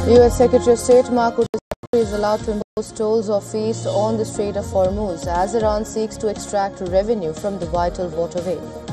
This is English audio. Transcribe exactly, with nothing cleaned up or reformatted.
U S Secretary of State Marco Rubio is allowed to impose tolls or fees on the Strait of Hormuz as Iran seeks to extract revenue from the vital waterway.